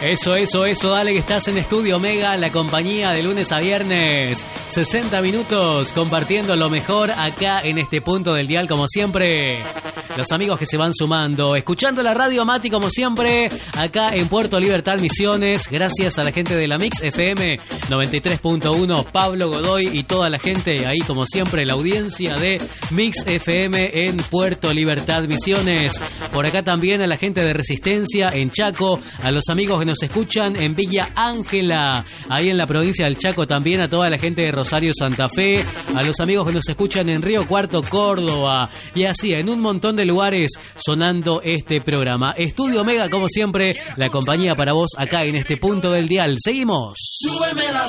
Eso, dale que estás en Estudio Omega, la compañía de lunes a viernes. 60 minutos compartiendo lo mejor acá en este punto del dial, como siempre. Los amigos que se van sumando, escuchando la radio Mati como siempre, acá en Puerto Libertad Misiones, gracias a la gente de la Mix FM 93.1, Pablo Godoy y toda la gente ahí como siempre, la audiencia de Mix FM en Puerto Libertad Misiones. Por acá también a la gente de Resistencia en Chaco, a los amigos que nos escuchan en Villa Ángela, ahí en la provincia del Chaco también, a toda la gente de Rosario Santa Fe, a los amigos que nos escuchan en Río Cuarto, Córdoba, y así en un montón de lugares sonando este programa. Estudio Omega, como siempre, la compañía para vos acá en este punto del dial. Seguimos. Súbeme la